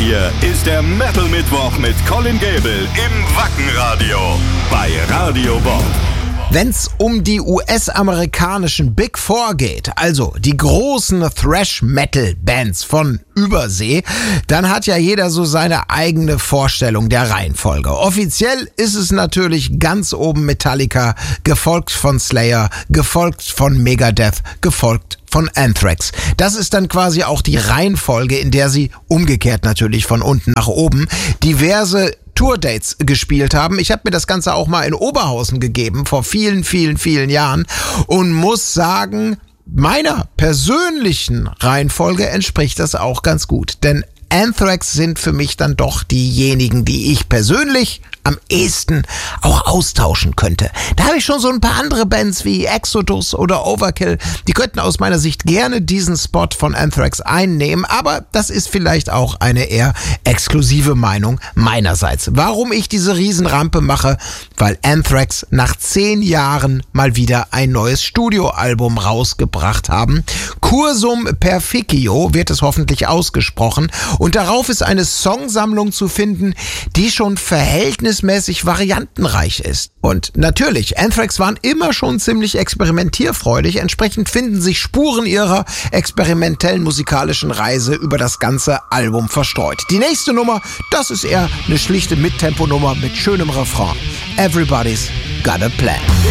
hier ist der Metal Mittwoch mit Colin Gable im Wackenradio bei Radio Bob. Wenn's um die US-amerikanischen Big Four geht, also die großen Thrash-Metal-Bands von Übersee, dann hat ja jeder so seine eigene Vorstellung der Reihenfolge. Offiziell ist es natürlich ganz oben Metallica, gefolgt von Slayer, gefolgt von Megadeth, gefolgt von Anthrax. Das ist dann quasi auch die Reihenfolge, in der sie umgekehrt natürlich von unten nach oben diverse Tourdates gespielt haben. Ich habe mir das Ganze auch mal in Oberhausen gegeben, vor vielen, vielen, vielen Jahren und muss sagen, meiner persönlichen Reihenfolge entspricht das auch ganz gut. Denn Anthrax sind für mich dann doch diejenigen, die ich persönlich am ehesten auch austauschen könnte. Da habe ich schon so ein paar andere Bands wie Exodus oder Overkill, die könnten aus meiner Sicht gerne diesen Spot von Anthrax einnehmen, aber das ist vielleicht auch eine eher exklusive Meinung meinerseits. Warum ich diese Riesenrampe mache? Weil Anthrax nach 10 Jahren mal wieder ein neues Studioalbum rausgebracht haben. Cursum Perficio wird es hoffentlich ausgesprochen und darauf ist eine Songsammlung zu finden, die schon verhältnismäßig variantenreich ist. Und natürlich, Anthrax waren immer schon ziemlich experimentierfreudig, entsprechend finden sich Spuren ihrer experimentellen musikalischen Reise über das ganze Album verstreut. Die nächste Nummer, das ist eher eine schlichte Mittempo-Nummer mit schönem Refrain. Everybody's Got a Plan.